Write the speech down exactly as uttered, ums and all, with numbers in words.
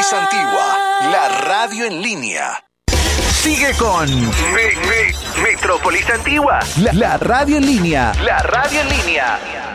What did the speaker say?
Metrópolis Antigua, la radio en línea. Sigue con Me, me, Metrópolis Antigua, la, la radio en línea. la radio en línea.